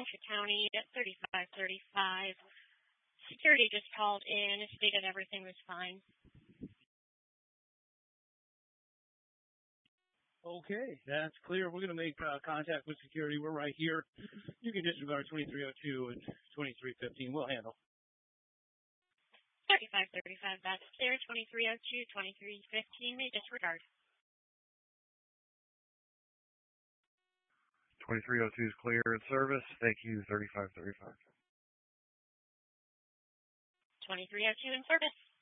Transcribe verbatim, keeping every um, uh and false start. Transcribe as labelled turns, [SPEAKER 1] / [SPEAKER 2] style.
[SPEAKER 1] Volusia County at thirty-five thirty-five. Security just called in, stated everything was fine.
[SPEAKER 2] Okay, that's clear. We're going to make uh, contact with security. We're right here. You can disregard twenty-three oh two and twenty-three fifteen. We'll handle.
[SPEAKER 1] thirty-five thirty-five, that's clear. twenty-three oh two, twenty-three fifteen, may disregard.
[SPEAKER 3] twenty-three oh two is clear in service. Thank you, thirty-five thirty-five.
[SPEAKER 1] twenty-three oh two in service.